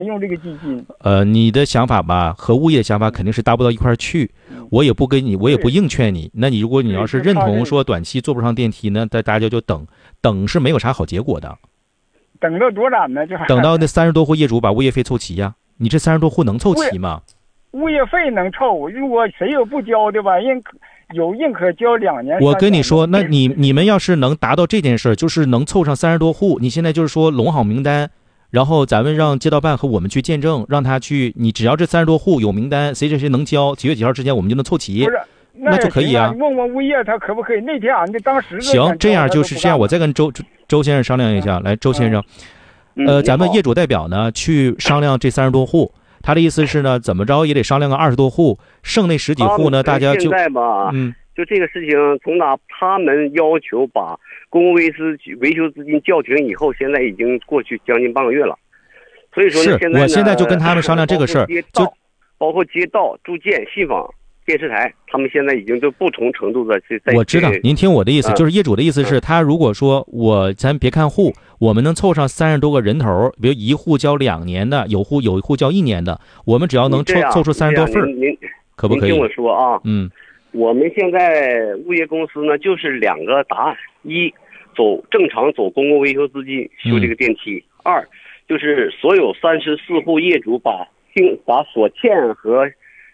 用这个基金。 你的想法吧和物业的想法肯定是达不到一块儿去，我也不跟你，我也不硬劝你。那你如果你要是认同说短期坐不上电梯呢，大家就等是没有啥好结果的。 等到多晚呢？ 等到那30多户业主把物业费凑齐呀，你这30多户能凑齐吗？ 物业费能凑，如果谁有不交的吧，认可交2年。 我跟你说，那你们要是能达到这件事，就是能凑上30多户，你现在就是说拢好名单，然后咱们让街道办和我们去见证，让他去，你只要这30多户有名单，谁能交，几月几号之前我们就能凑齐， 不是那就可以啊。 问问物业他可不可以？那天俺就当时行，这样就是这样，我再跟周先生商量一下。来，周先生，咱们业主代表呢去商量这30多户。他的意思是呢，怎么着也得商量个20多户，剩那10几户呢，大家就现在吧，就这个事情，从他们要求把公共维修资金叫停以后，现在已经过去将近半个月了。所以说呢， 我现在就跟他们商量这个事儿，就包括街道、住建、信访、电视台，他们现在已经都不同程度的在。 我知道，您听我的意思，就是业主的意思是他如果说咱别看户，我们能凑上30多个人头，比如一户交2年的，有一户交1年的，我们只要能凑出30多份，可不可以？ 您听我说啊，我们现在物业公司呢，就是2个答案：一，正常走公共维修资金修这个电梯；2，就是所有34户业主把所欠和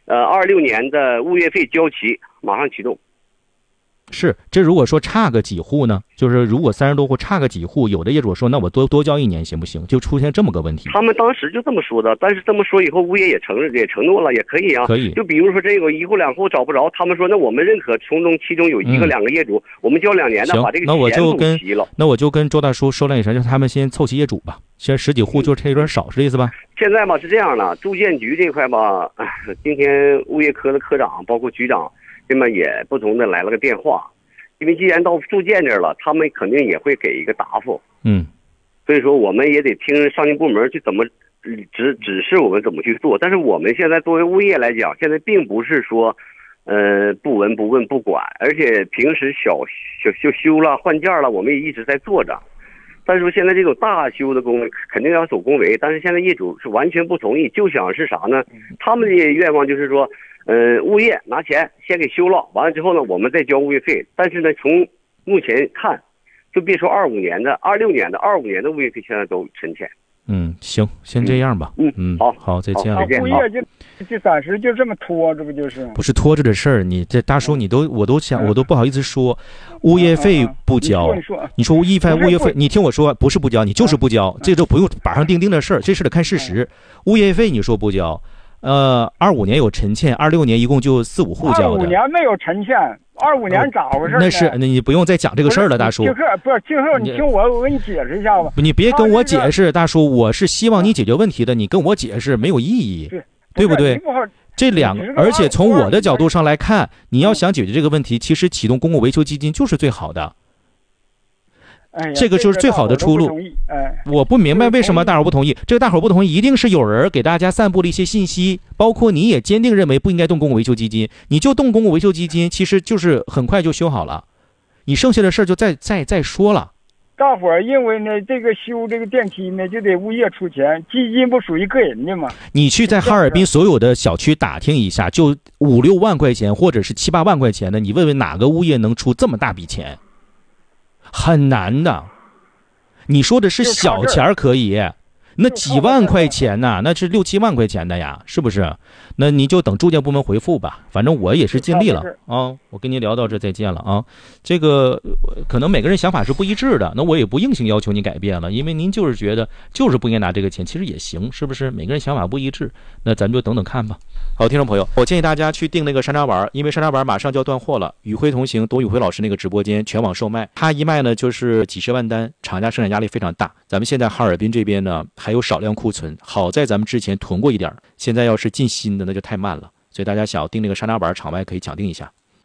26年的物业费交齐，马上启动。 是，这如果说差个几户呢？就是如果30多户差个几户，有的业主说，那我多交1年行不行？就出现这么个问题。 他们当时就这么说的，但是这么说以后，物业也承诺了，也可以啊。 可以。 就比如说这个1户2户找不着，他们说那我们认可其中有1个2个业主，我们交2年的，把这个钱补齐了。 那我就跟周大叔商量一下，让他们先凑齐业主吧。现在10几户就这有点少，是这意思吧？ 现在吧是这样的，住建局这块吧，今天物业科的科长包括局长，那么也不同的来了个电话。因为既然到住建这儿了，他们肯定也会给一个答复。所以说我们也得听上级部门去怎么指示我们怎么去做。但是我们现在作为物业来讲，现在并不是说，不闻不问不管，而且平时小修了换件了，我们也一直在做着。但是说现在这种大修的工肯定要走公维，但是现在业主是完全不同意，就想是啥呢？他们的愿望就是说。物业拿钱先给修了，完了之后呢，我们再交物业费。但是呢，从目前看，就别说25年的、26年的、25年的物业费，现在都沉钱。 行，先这样吧。好，再见了。 物业就暂时就这么拖着，不就是？ 不是拖着的事儿，你这大叔，我都不好意思说，物业费不交。你说物业费，你听我说，不是不交，你就是不交，这就不用板上钉钉的事儿，这事得看事实。物业费你说不交。25年有沉欠，26年一共就4、5户交的。 25年没有沉欠，25年咋回事？ 那你不用再讲这个事儿了，大叔。 静鹤，你听我给你解释一下吧。 你别跟我解释，大叔，我是希望你解决问题的，你跟我解释没有意义，对不对？这而且从我的角度上来看，你要想解决这个问题，其实启动公共维修基金就是最好的。这个就是最好的出路。我不明白为什么大伙不同意。这个大伙不同意，一定是有人给大家散布了一些信息，包括你也坚定认为不应该动公共维修基金，你就动公共维修基金，其实就是很快就修好了，你剩下的事儿就再说了。 大伙儿因为呢，这个修这个电梯呢，就得物业出钱，基金不属于个人的嘛。 你去在哈尔滨所有的小区打听一下，就5、6万块钱，或者是7、8万块钱的，你问问哪个物业能出这么大笔钱？很难的。你说的是小钱可以，那几万块钱呢？那是6、7万块钱的呀，是不是？那你就等住建部门回复吧。反正我也是尽力了啊。我跟您聊到这，再见了啊。这个可能每个人想法是不一致的，那我也不硬性要求你改变了，因为您就是觉得就是不应该拿这个钱，其实也行，是不是？每个人想法不一致，那咱们就等等看吧。好，听众朋友，我建议大家去订那个山楂丸，因为山楂丸马上就要断货了。与会同行，董宇辉老师那个直播间全网售卖，他一卖呢就是几十万单，厂家生产压力非常大。咱们现在哈尔滨这边呢还有少量库存，好在咱们之前囤过一点，现在要是进新的那就太慢了，所以大家想要订那个山楂丸，场外可以抢订一下。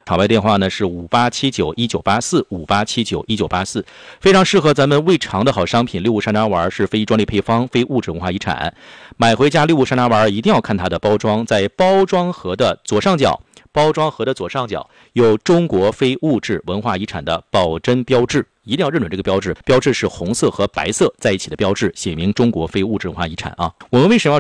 海外电话呢是58791984，58791984，非常适合咱们胃肠的好商品。六物山楂丸是非专利配方，非物质文化遗产。买回家六物山楂丸一定要看它的包装，在包装盒的左上角有中国非物质文化遗产的保真标志，一定要认准这个标志，标志是红色和白色在一起的标志，写明中国非物质文化遗产啊。我们为什么要